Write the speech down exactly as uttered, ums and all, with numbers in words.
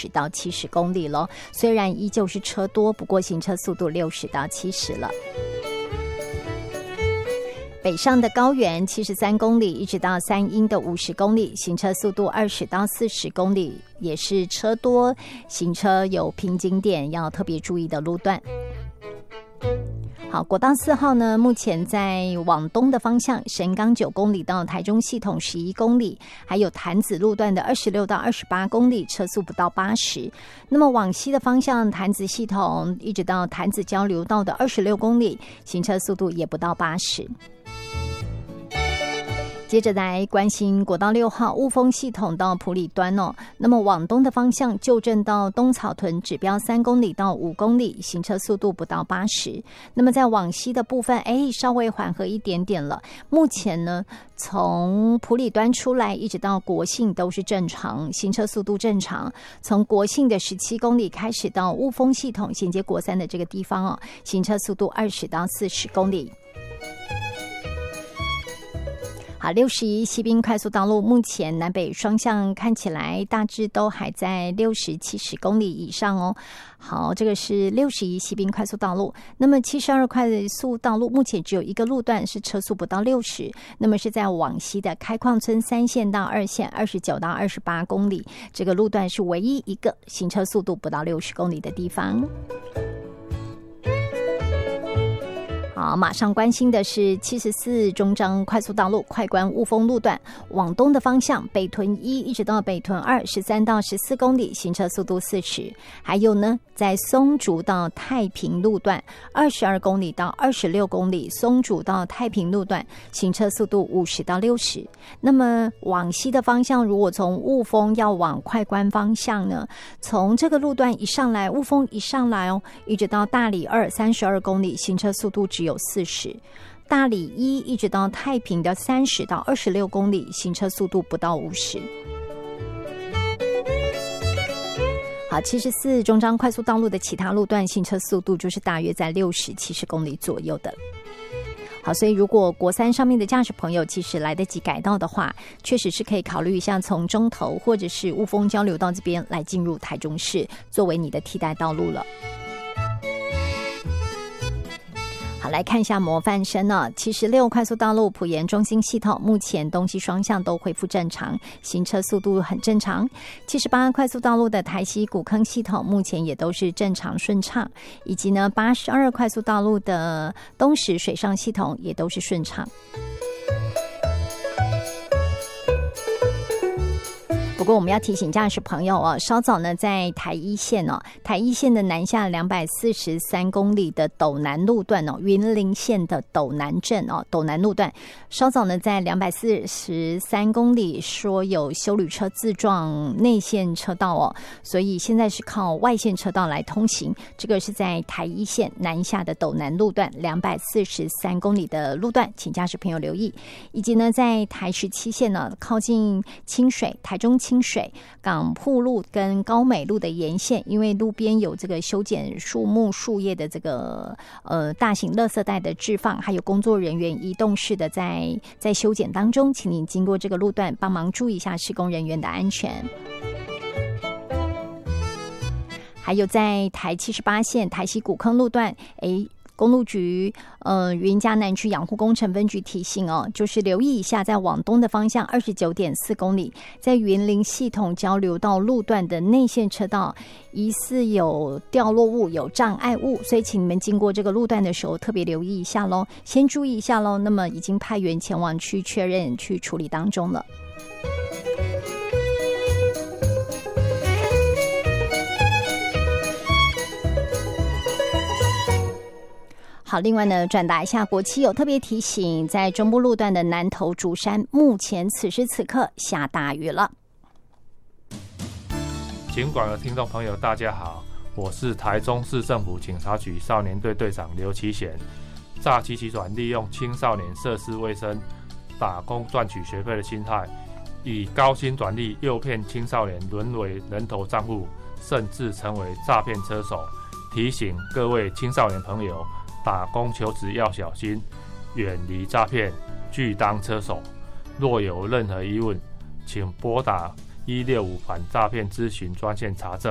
十到七十公里咯，虽然依旧是车多，不过行车速度六十到七十了。北上的高原七十三公里，一直到三阴的五十公里，行车速度二十到四十公里，也是车多，行车有瓶颈点，要特别注意的路段。好，国道四号呢，目前在往东的方向，神冈九公里到台中系统十一公里，还有潭子路段的二十六到二十八公里，车速不到八十。那么往西的方向，潭子系统一直到潭子交流道的二十六公里，行车速度也不到八十。接着来关心国道六号雾峰系统到埔里端哦，那么往东的方向，旧镇到东草屯指标三公里到五公里，行车速度不到八十。那么在往西的部分，哎，稍微缓和一点点了。目前呢，从埔里端出来一直到国信都是正常，行车速度正常。从国信的十七公里开始到雾峰系统衔接国三的这个地方哦，行车速度二十到四十公里。好，六十一西滨快速道路目前南北双向看起来大致都还在六十、七十公里以上哦。好，这个是六十一西滨快速道路。那么七十二快速道路目前只有一个路段是车速不到六十，那么是在往西的开矿村三线到二线二十九到二十八公里，这个路段是唯一一个行车速度不到六十公里的地方。好，马上关心的是七十四中彰快速道路快关雾峰路段，往东的方向，北屯一一直到北屯二，十三到十四公里，行车速度四十。还有呢，在松竹到太平路段，二十二公里到二十六公里，松竹到太平路段，行车速度五十到六十。那么往西的方向，如果从雾峰要往快关方向呢，从这个路段一上来，雾峰一上来哦，一直到大里二，三十二公里，行车速度只有四十。大里一一直到太平的三十到二十六公里，行车速度不到五十。好，七十四中彰快速道路的其他路段行车速度就是大约在六十、七十公里左右的。好，所以如果国三上面的驾驶朋友其实来得及改道的话，确实是可以考虑一下从中投或者是雾峰交流道这边来进入台中市，作为你的替代道路了。好，来看一下模范生呢、啊。七十六快速道路埔盐中心系统目前东西双向都恢复正常，行车速度很正常。七十八快速道路的台西古坑系统目前也都是正常顺畅，以及呢八十二快速道路的东石水上系统也都是顺畅。不过我们要提醒驾驶朋友哦，稍早呢在台一线哦，台一线的南下两百四十三公里的斗南路段哦，云林县的斗南镇哦，斗南路段，稍早呢在两百四十三公里说有休旅车自撞内线车道哦，所以现在是靠外线车道来通行。这个是在台一线南下的斗南路段两百四十三公里的路段，请驾驶朋友留意。以及呢在台十七线呢，靠近清水台中清水港埔路跟高美路的沿线，因为路边有这个修剪树木树叶的这个呃大型垃圾袋的置放，还有工作人员移动式的在在修剪当中，请您经过这个路段帮忙注意一下施工人员的安全。还有在台七十八线台西古坑路段，诶公路局呃云嘉南区养护工程分局提醒哦，就是留意一下，在往东的方向二十九点四公里，在云林系统交流道路段的内线车道疑似有掉落物、有障碍物，所以请你们经过这个路段的时候特别留意一下咯，先注意一下咯。那么已经派员前往去确认、去处理当中了。好，另外呢，转达一下国七有特别提醒，在中部路段的南投竹山，目前此时此刻下大雨了。 警广的听众朋友，大家好，我是台中市政府警察局少年队队长刘其贤。诈欺集团利用青少年涉世未深、打工赚取学费的心态，以高薪转利诱骗青少年沦为人头账户，甚至成为诈骗车手。提醒各位青少年朋友，打工求职要小心，远离诈骗，拒当车手。若有任何疑问，请拨打一六五反诈骗咨询专线查证。